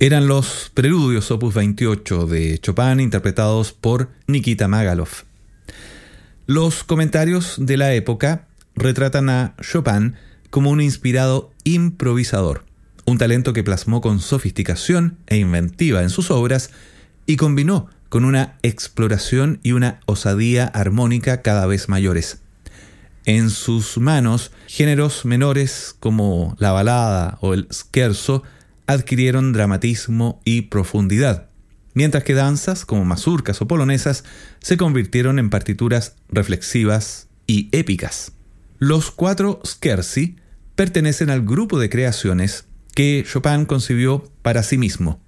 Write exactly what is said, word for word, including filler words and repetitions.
eran los preludios opus veintiocho de Chopin interpretados por Nikita Magalov. Los comentarios de la época retratan a Chopin como un inspirado improvisador, un talento que plasmó con sofisticación e inventiva en sus obras y combinó con una exploración y una osadía armónica cada vez mayores. En sus manos, géneros menores como la balada o el scherzo adquirieron dramatismo y profundidad, mientras que danzas como mazurcas o polonesas se convirtieron en partituras reflexivas y épicas. Los cuatro scherzi pertenecen al grupo de creaciones que Chopin concibió para sí mismo,